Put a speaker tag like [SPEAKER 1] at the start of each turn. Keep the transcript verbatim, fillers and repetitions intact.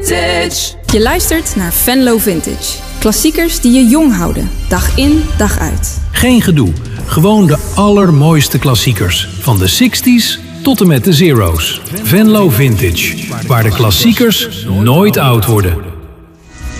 [SPEAKER 1] Vintage.
[SPEAKER 2] Je luistert naar Venlo Vintage. Klassiekers die je jong houden, dag in, dag uit.
[SPEAKER 3] Geen gedoe, gewoon de allermooiste klassiekers. Van de zestig's tot en met de zero's. Venlo Vintage, waar de klassiekers nooit oud worden.